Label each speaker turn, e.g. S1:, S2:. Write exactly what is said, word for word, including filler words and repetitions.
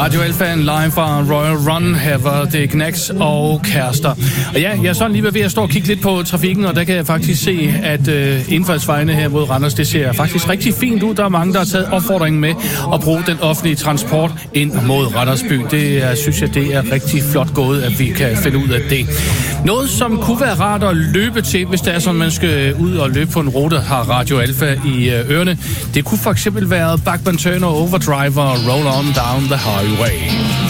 S1: Radio Alfa live fra Royal Run. Her var det Knacks og Kærester. Og ja, jeg er sådan lige ved at stå og kigge lidt på trafikken, og der kan jeg faktisk se, at øh, indfaldsvejene her mod Randers, det ser faktisk rigtig fint ud. Der er mange, der har taget opfordringen med at bruge den offentlige transport ind mod Randers by. Det er, synes jeg, det er rigtig flot gået, at vi kan finde ud af det. Noget, som kunne være rart at løbe til, hvis det er sådan, man skal ud og løbe på en rute, har Radio Alfa i øh, ørene. Det kunne for eksempel være Bachman Turner Overdrive og Roll On Down the Highway.